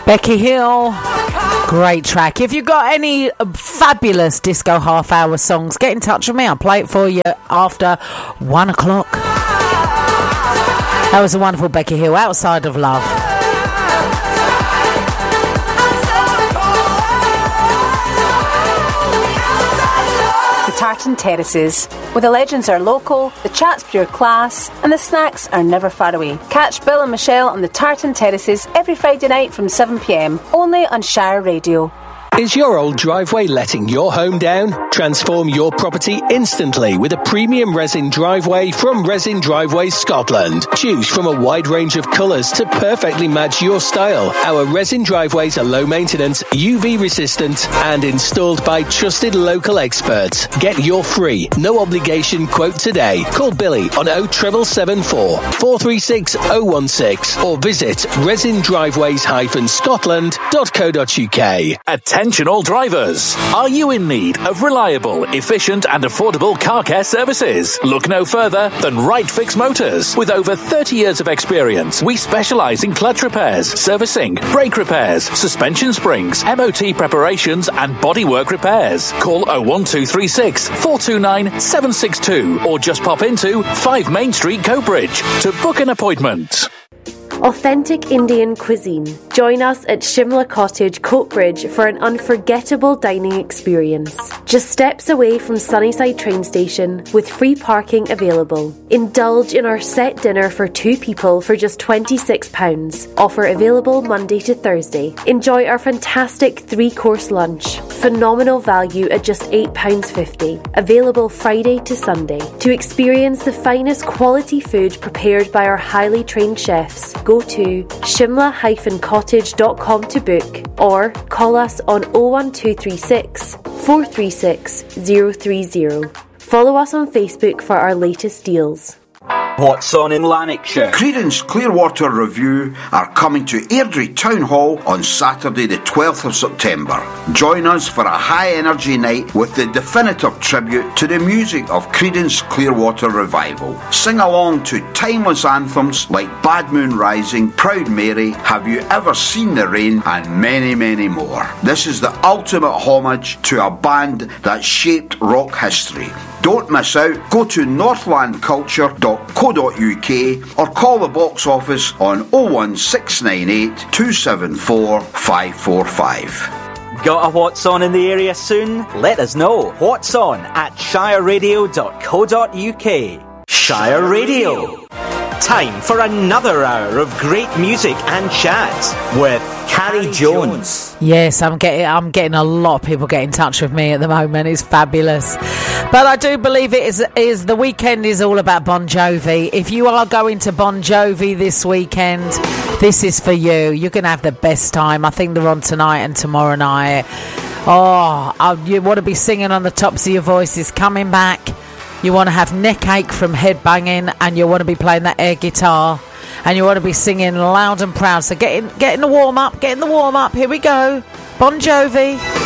Becky Hill, great track. If you've got any fabulous disco half-hour songs, get in touch with me. I'll play it for you after 1 o'clock. That was a wonderful Becky Hill, Outside of Love. The Tartan Terraces, where the legends are local, the chat's pure class, and the snacks are never far away. Catch Bill and Michelle on the Tartan Terraces every Friday night from 7 p.m, only on Shire Radio. Is your old driveway letting your home down? Transform your property instantly with a premium resin driveway from Resin Driveways Scotland. Choose from a wide range of colours to perfectly match your style. Our resin driveways are low maintenance, UV resistant and installed by trusted local experts. Get your free, no obligation quote today. Call Billy on 07774 436 016 or visit resindriveways-scotland.co.uk. Attention all drivers. Are you in need of reliable, efficient and affordable car care services? Look no further than Right Fix Motors. With over 30 years of experience, we specialise in clutch repairs, servicing, brake repairs, suspension springs, MOT preparations and bodywork repairs. Call 01236 429 762 or just pop into 5 Main Street, Coatbridge to book an appointment. Authentic Indian cuisine. Join us at Shimla Cottage, Coatbridge for an unforgettable dining experience. Just steps away from Sunnyside train station with free parking available. Indulge in our set dinner for 2 people for just £26. Offer available Monday to Thursday. Enjoy our fantastic 3-course lunch. Phenomenal value at just £8.50. Available Friday to Sunday. To experience the finest quality food prepared by our highly trained chefs, go to shimla-cottage.com to book or call us on 01236 436 030. Follow us on Facebook for our latest deals. What's on in Lanarkshire? Creedence Clearwater Review are coming to Airdrie Town Hall on Saturday the 12th of September. Join us for a high-energy night with the definitive tribute to the music of Creedence Clearwater Revival. Sing along to timeless anthems like Bad Moon Rising, Proud Mary, Have You Ever Seen the Rain, and many, many more. This is the ultimate homage to a band that shaped rock history. Don't miss out. Go to northlandculture.co.uk or call the box office on 01698 274 545. Got a What's On in the area soon? Let us know. What's On at shireradio.co.uk. Shire Radio. Time for another hour of great music and chat with Carrie Jones. Yes, I'm getting a lot of people get in touch with me at the moment. It's fabulous. But I do believe it is the weekend is all about Bon Jovi. If you are going to Bon Jovi this weekend, this is for you. You're going to have the best time. I think they're on tonight and tomorrow night. You want to be singing on the tops of your voices, coming back. You want to have neck ache from headbanging, and you want to be playing that air guitar, and you want to be singing loud and proud. So get in the warm up. Here we go. Bon Jovi.